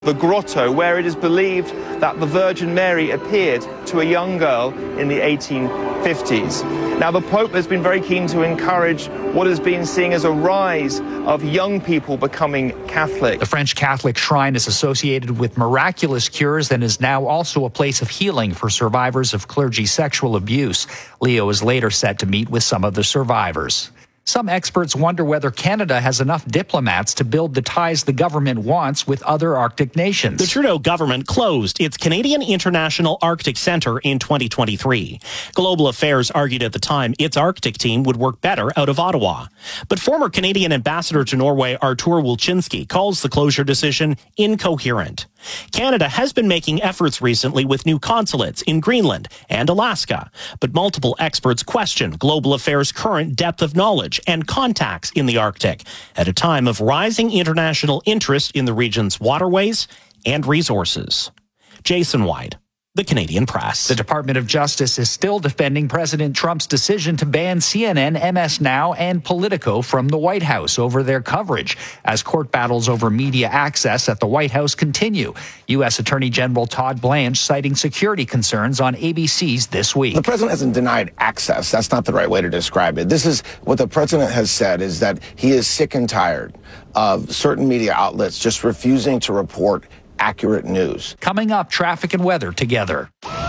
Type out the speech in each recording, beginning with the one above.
The grotto, where it is believed that the Virgin Mary appeared to a young girl in the 1850s. Now, the Pope has been very keen to encourage what has been seen as a rise of young people becoming Catholic. The French Catholic shrine is associated with miraculous cures and is now also a place of healing for survivors of clergy sexual abuse. Leo is later set to meet with some of the survivors. Some experts wonder whether Canada has enough diplomats to build the ties the government wants with other Arctic nations. The Trudeau government closed its Canadian International Arctic Centre in 2023. Global Affairs argued at the time its Arctic team would work better out of Ottawa. But former Canadian ambassador to Norway Artur Wolczynski calls the closure decision incoherent. Canada has been making efforts recently with new consulates in Greenland and Alaska, but multiple experts question Global Affairs' current depth of knowledge and contacts in the Arctic at a time of rising international interest in the region's waterways and resources. Jason White, The Canadian Press. The Department of Justice is still defending President Trump's decision to ban CNN, MS Now, and Politico from the White House over their coverage as court battles over media access at the White House continue. U.S. Attorney General Todd Blanche citing security concerns on ABC's This Week. The president hasn't denied access. That's not the right way to describe it. This is what the president has said, is that he is sick and tired of certain media outlets just refusing to report accurate news. Coming up, traffic and weather together.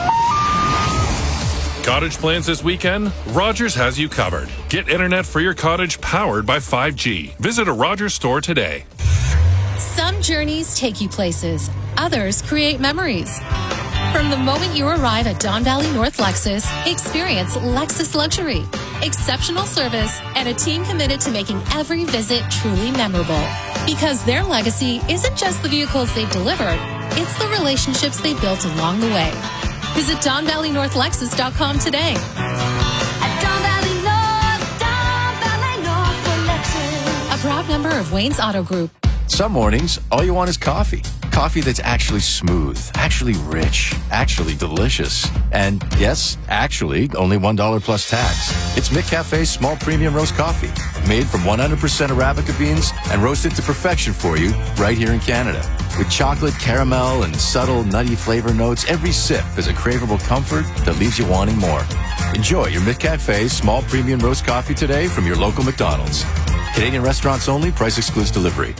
Cottage plans this weekend? Rogers has you covered. Get internet for your cottage powered by 5G. Visit a Rogers store today. Some journeys take you places. Others create memories. From the moment you arrive at Don Valley North Lexus, experience Lexus Luxury. Exceptional service and a team committed to making every visit truly memorable. Because their legacy isn't just the vehicles they've delivered, it's the relationships they built along the way. Visit DonValleyNorthLexus.com today. At Don Valley North for Lexus. A proud member of Wayne's Auto Group. Some mornings, all you want is coffee. Coffee that's actually smooth, actually rich, actually delicious. And yes, actually, only $1 plus tax. It's McCafe's small premium roast coffee, made from 100% Arabica beans and roasted to perfection for you right here in Canada. With chocolate, caramel, and subtle nutty flavor notes, every sip is a craveable comfort that leaves you wanting more. Enjoy your McCafe's small premium roast coffee today from your local McDonald's. Canadian restaurants only, price excludes delivery.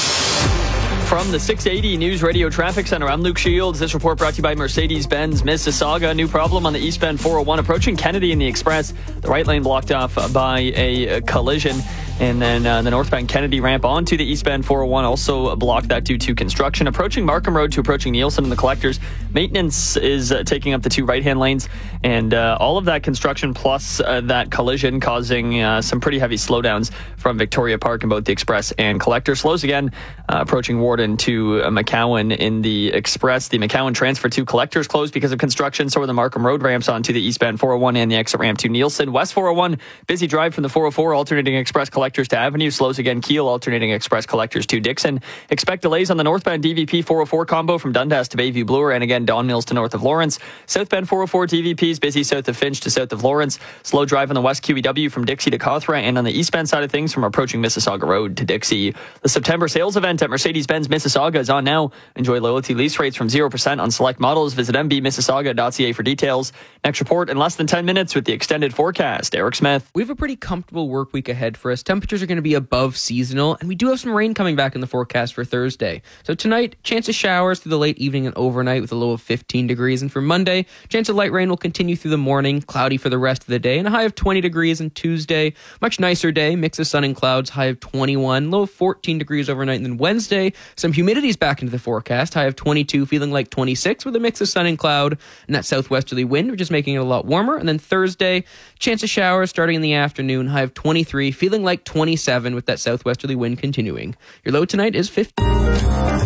From the 680 News Radio Traffic Center, I'm Luke Shields. This report brought to you by Mercedes-Benz Mississauga. New problem on the eastbound 401 approaching Kennedy in the Express. The right lane blocked off by a collision. And then the northbound Kennedy ramp onto the eastbound 401 also blocked that due to construction. Approaching Markham Road to approaching Nielsen and the Collectors. Maintenance is taking up the two right-hand lanes. And all of that construction plus that collision causing some pretty heavy slowdowns from Victoria Park in both the Express and Collector. Slows again approaching Warden to McCowan in the Express. The McCowan transfer to Collectors closed because of construction. So are the Markham Road ramps onto the eastbound 401 and the exit ramp to Nielsen. West 401, busy drive from the 404 alternating Express Collectors to Avenue. Slows again Kiel alternating Express Collectors to Dixon. Expect delays on the northbound DVP 404 combo from Dundas to Bayview Bloor and again Don Mills to north of Lawrence. Southbound 404 DVPs busy south of Finch to south of Lawrence. Slow drive on the west QEW from Dixie to Cawthra and on the eastbound side of things from approaching Mississauga Road to Dixie. The September sales event at Mercedes-Benz Mississauga is on now. Enjoy loyalty lease rates from 0% on select models. Visit mbmississauga.ca for details. Next report in less than 10 minutes with the extended forecast. Eric Smith. We have a pretty comfortable work week ahead for us. Temperatures are going to be above seasonal, and we do have some rain coming back in the forecast for Thursday. So tonight, chance of showers through the late evening and overnight with a low of 15 degrees. And for Monday, chance of light rain will continue through the morning, cloudy for the rest of the day, and a high of 20 degrees. And Tuesday, much nicer day, mix of sun and clouds, high of 21, low of 14 degrees overnight. And then Wednesday, some humidity is back into the forecast, high of 22, feeling like 26 with a mix of sun and cloud and that southwesterly wind, which is making it a lot warmer. And then Thursday, chance of showers starting in the afternoon, high of 23, feeling like 27 with that southwesterly wind continuing. Your low tonight is 50.